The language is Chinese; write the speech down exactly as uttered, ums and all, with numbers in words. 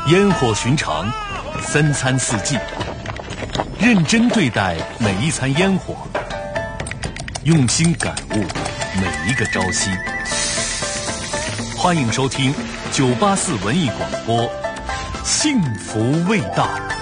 烟火寻常，三餐四季，认真对待每一餐烟火，用心感悟每一个朝夕。欢迎收听九八四文艺广播，幸福味道。